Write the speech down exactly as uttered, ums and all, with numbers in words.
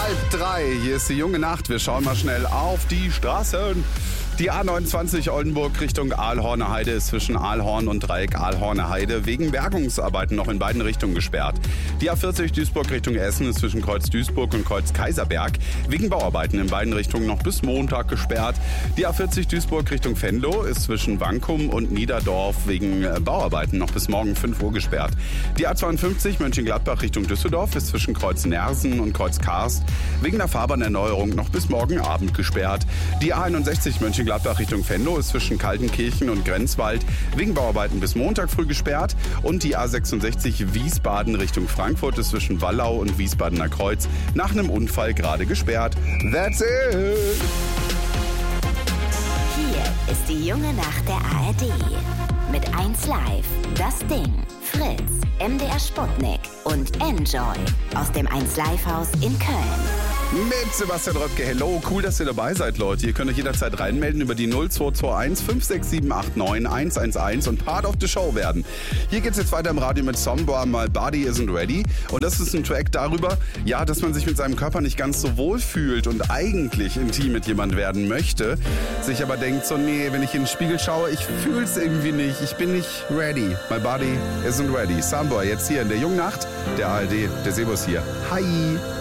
Halb drei, hier ist die junge Nacht. Wir schauen mal schnell auf die Straßen. Die A neunundzwanzig Oldenburg Richtung Aalhorner Heide ist zwischen Aalhorn und Dreieck Aalhorner Heide wegen Bergungsarbeiten noch in beiden Richtungen gesperrt. Die A vierzig Duisburg Richtung Essen ist zwischen Kreuz Duisburg und Kreuz Kaiserberg wegen Bauarbeiten in beiden Richtungen noch bis Montag gesperrt. Die A vierzig Duisburg Richtung Venlo ist zwischen Wankum und Niederdorf wegen Bauarbeiten noch bis morgen fünf Uhr gesperrt. Die A zweiundfünfzig Mönchengladbach Richtung Düsseldorf ist zwischen Kreuz Nersen und Kreuz Karst wegen der Fahrbahnerneuerung noch bis morgen Abend gesperrt. Die A einundsechzig Mönchengladbach Richtung Venlo ist zwischen Kaltenkirchen und Grenzwald wegen Bauarbeiten bis Montag früh gesperrt. Und die A sechsundsechzig Wiesbaden Richtung Frankfurt ist zwischen Wallau und Wiesbadener Kreuz nach einem Unfall gerade gesperrt. That's it! Hier ist die junge Nacht der A R D. Mit eins Live, das Ding, Fritz, M D R Sputnik und Enjoy aus dem eins Live Haus in Köln. Mit Sebastian Röpke. Hello, cool, dass ihr dabei seid, Leute. Ihr könnt euch jederzeit reinmelden über die null zwei zwei eins fünf sechs sieben acht neun eins eins eins und Part of the Show werden. Hier geht's jetzt weiter im Radio mit Sombra, My Body Isn't Ready. Und das ist ein Track darüber, ja, dass man sich mit seinem Körper nicht ganz so wohl fühlt und eigentlich intim mit jemand werden möchte, sich aber denkt so, nee, wenn ich in den Spiegel schaue, ich fühl's irgendwie nicht, ich bin nicht ready. My Body Isn't Ready. Sombra jetzt hier in der jungen Nacht, der A R D, der Sebus hier. Hi!